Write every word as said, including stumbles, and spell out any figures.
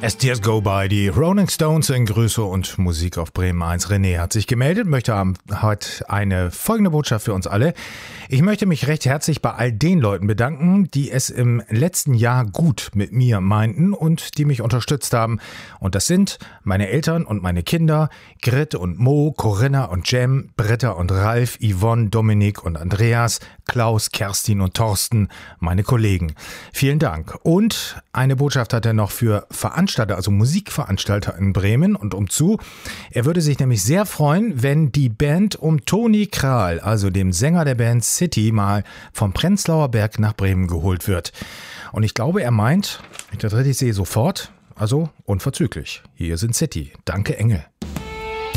As Tears Go By, die Rolling Stones in Grüße und Musik auf Bremen eins. René hat sich gemeldet, möchte haben heute eine folgende Botschaft für uns alle. Ich möchte mich recht herzlich bei all den Leuten bedanken, die es im letzten Jahr gut mit mir meinten und die mich unterstützt haben. Und das sind meine Eltern und meine Kinder, Grit und Mo, Corinna und Jem, Britta und Ralf, Yvonne, Dominik und Andreas, Klaus, Kerstin und Thorsten, meine Kollegen. Vielen Dank. Und eine Botschaft hat er noch für Veranstalter, also Musikveranstalter in Bremen und umzu. Er würde sich nämlich sehr freuen, wenn die Band um Toni Kral, also dem Sänger der Band City, mal vom Prenzlauer Berg nach Bremen geholt wird. Und ich glaube, er meint, wenn ich das richtig sehe, sofort, also unverzüglich. Hier sind City. Danke, Engel.